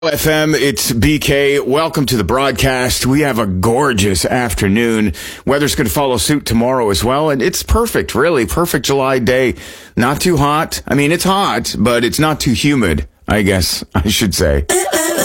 FM, it's BK. Welcome to the broadcast. We have a gorgeous afternoon. Weather's going to follow suit tomorrow as well, and it's perfect, really. Perfect July day. Not too hot. I mean, it's hot, but it's not too humid, I guess I should say.